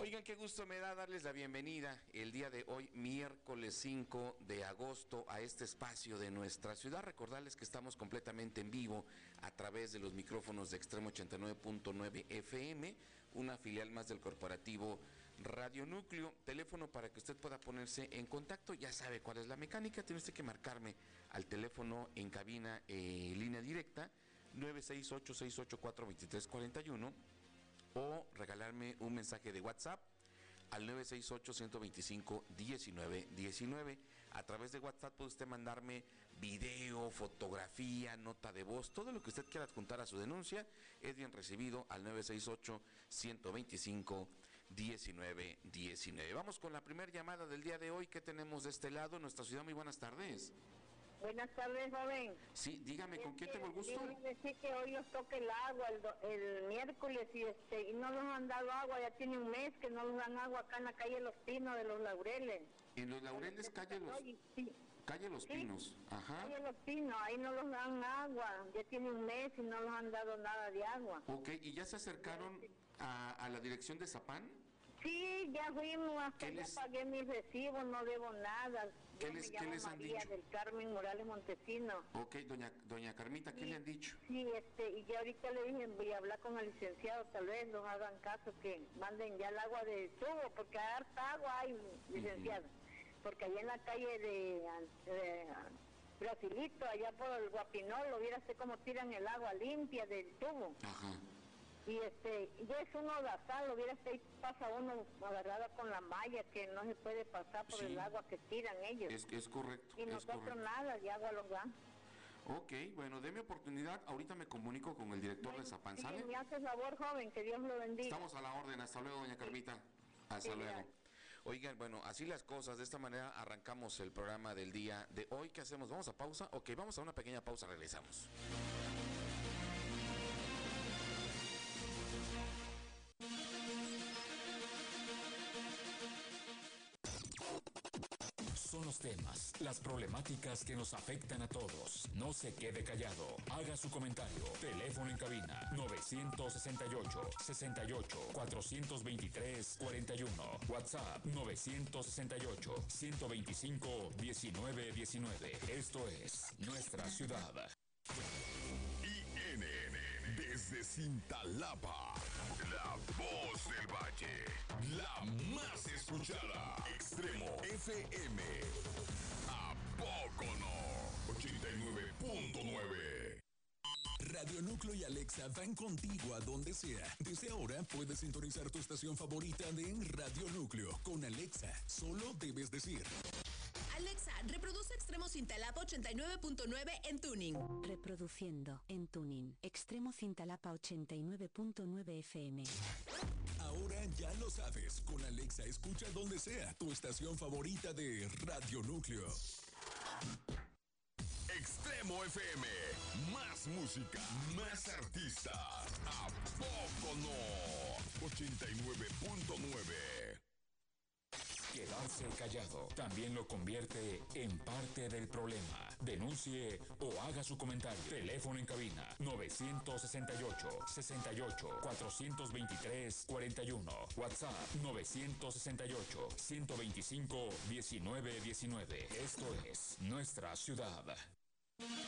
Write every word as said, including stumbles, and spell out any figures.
Oigan, qué gusto me da darles la bienvenida el día de hoy, miércoles cinco de agosto, a este espacio de nuestra ciudad. Recordarles que estamos completamente en vivo a través de los micrófonos de Extremo ochenta y nueve punto nueve F M, una filial más del corporativo Radio Núcleo. Teléfono para que usted pueda ponerse en contacto, ya sabe cuál es la mecánica. Tiene usted que marcarme al teléfono en cabina, eh, línea directa, nueve seis ocho, seis ocho cuatro, dos tres cuatro uno, o regalarme un mensaje de WhatsApp al nueve seis ocho, uno dos cinco, uno nueve uno nueve. A través de WhatsApp puede usted mandarme video, fotografía, nota de voz, todo lo que usted quiera adjuntar a su denuncia es bien recibido al nueve seis ocho, uno dos cinco, uno nueve uno nueve. Vamos con la primera llamada del día de hoy. ¿Qué tenemos de este lado? Nuestra ciudad, muy buenas tardes. Buenas tardes, joven. Sí, dígame, ¿con quién que, tengo el gusto? Quiero decir que hoy nos toca el agua el, do, el miércoles y este y no nos han dado agua, ya tiene un mes que no nos dan agua acá en la calle Los Pinos de los Laureles. En Los Laureles, calle Los, sí. calle Los sí. Pinos, ajá. Calle Los Pinos, ahí no nos dan agua, ya tiene un mes y no nos han dado nada de agua. Ok, ¿y ya se acercaron a, a la dirección de Zapán? Sí, ya fuimos, hasta ya les... pagué mis recibos, no debo nada. ¿Qué Yo les, me ¿qué llamo les han María dicho? del Carmen Morales Montesino. Ok, doña doña Carmita, ¿qué sí, le han dicho? Sí, este, y ya ahorita le dije, voy a hablar con el licenciado, tal vez nos hagan caso, que manden ya el agua de tubo, porque harta agua hay, licenciado. Uh-huh. Porque allá en la calle de, de Brasilito, allá por el Guapinol, lo viera usted cómo tiran el agua limpia del tubo. Ajá. Y este, ya es uno sal, lo viera usted, pasa uno agarrado con la malla, que no se puede pasar por sí. el agua que tiran ellos. Es, es correcto. Y es nosotros correcto. nada, de agua los dan. Ok, bueno, deme oportunidad, ahorita me comunico con el director bueno, de Zapán, sí, ¿sale? me hace favor, joven, que Dios lo bendiga. Estamos a la orden, hasta luego, doña Carmita. Sí. Hasta sí, luego. Ya. Oigan, bueno, así las cosas, de esta manera arrancamos el programa del día de hoy. ¿Qué hacemos? ¿Vamos a pausa? Ok, vamos a una pequeña pausa, regresamos. Son los temas, las problemáticas que nos afectan a todos. No se quede callado. Haga su comentario. Teléfono en cabina nueve seis ocho, seis ocho, cuatro dos tres, cuatro uno. WhatsApp nueve seis ocho, uno dos cinco, uno nueve uno nueve. Esto es Nuestra Ciudad. I N N desde Cintalapa, la voz del valle, la más escuchada. Extremo F M. ¿A poco no? ochenta y nueve punto nueve. Radio Núcleo y Alexa van contigo a donde sea. Desde ahora puedes sintonizar tu estación favorita de Radio Núcleo. Con Alexa, solo debes decir: Alexa, reproduce Extremo Cintalapa ochenta y nueve punto nueve en Tuning. Reproduciendo en Tuning. Extremo Cintalapa ochenta y nueve punto nueve F M. Ahora ya lo sabes. Con Alexa escucha donde sea tu estación favorita de Radio Núcleo. Extremo F M. Más música, más artistas. ¿A poco no? ochenta y nueve punto nueve. Quedarse callado también lo convierte en parte del problema. Denuncie o haga su comentario. Teléfono en cabina nueve seis ocho, seis ocho, cuatro dos tres, cuatro uno. WhatsApp nueve seis ocho, uno dos cinco, uno nueve uno nueve. Esto es Nuestra Ciudad.